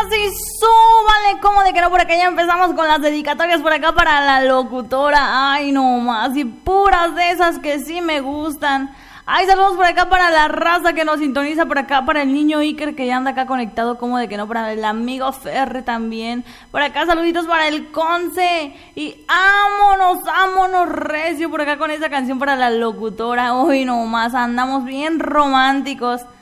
sí, súbale, como de que no, por acá ya empezamos con las dedicatorias por acá para la locutora. Ay, no más, y puras de esas que sí me gustan. Ay, saludos por acá para la raza que nos sintoniza por acá, para el niño Iker que ya anda acá conectado, como de que no, para el amigo Ferre también. Por acá saluditos para el Conce. Y ámonos recio por acá con esa canción para la locutora. Uy, no más, andamos bien románticos.